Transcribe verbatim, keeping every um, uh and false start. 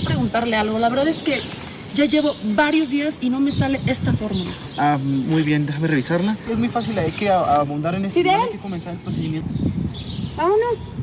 preguntarle algo. La verdad es que ya llevo varios días y no me sale esta fórmula. Ah, muy bien, déjame revisarla. Es muy fácil, hay que abundar en esto. ¿Fidel? Hay que comenzar el procedimiento. Vámonos.